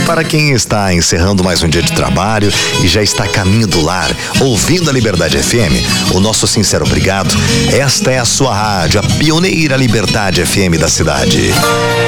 Para quem está encerrando mais um dia de trabalho e já está a caminho do lar, ouvindo a Liberdade FM, o nosso sincero obrigado. Esta é a sua rádio, a pioneira Liberdade FM da cidade.